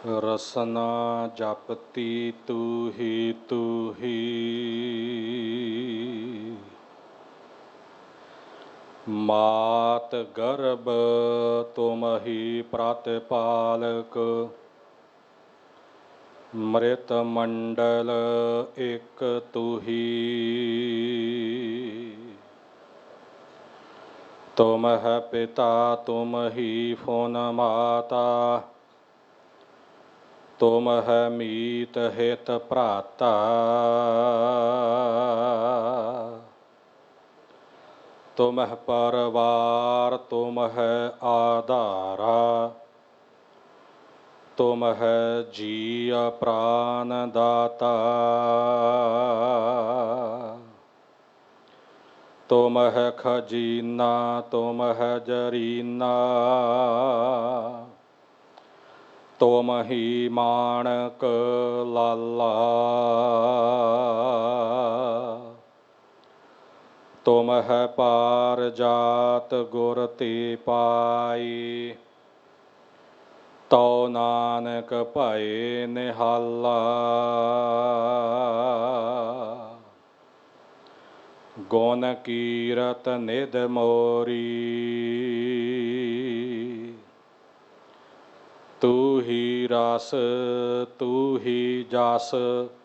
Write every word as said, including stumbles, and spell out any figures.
ਰਸਨਾ ਜਪਤੀ ਤੂਹੀ ਤੂਹੀ, ਮਾਤ ਗਰਭ ਤੁਮਹੀ ਪ੍ਰਤਿਪਾਲਕ। ਮ੍ਰਿਤ ਮੰਡਲ ਇਕ ਤੂਹੀ, ਤੁਮ ਹੈ ਪਿਤਾ ਤੁਮ ਹੀ ਫੁਨ ਮਾਤਾ। ਤੁਮ ਹੈ ਮੀਤ ਹਿਤ ਭਰਾਤਾ, ਤੁਮ ਹੈ ਪਰਵਾਰ ਤੁਮ ਹੈ ਆਧਾਰਾ। ਤੁਮ ਹੈ ਜੀਅ ਪ੍ਰਾਨ ਦਾਤਾ, ਤੁਮ ਹੈ ਖਜੀਨਾ ਤੁਮ ਹੈ ਜਰੀਨਾ। ਤੁਮ ਹੀ ਮਾਣਕ ਲਾਲਾ, ਤੁਮ ਹੈ ਪਾਰ ਜਾਤ ਗੁਰ ਤੇ ਪਾਈ। ਤਉ ਨਾਨਕ ਭਏ ਨਿਹਾਲਾ, ਗੁਣ ਕੀਰਤ ਨਿਧ ਮੋਰੀ। ਤੂੰ ਹੀ ਰਸ ਤੂੰ ਹੀ ਜਸ